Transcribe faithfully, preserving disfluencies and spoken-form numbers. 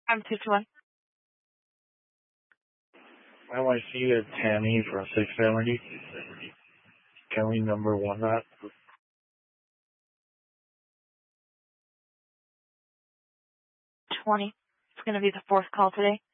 I'm two two one. I want to see a Tammy for six seventy. Can we number one that? twenty. It's going to be the fourth call today.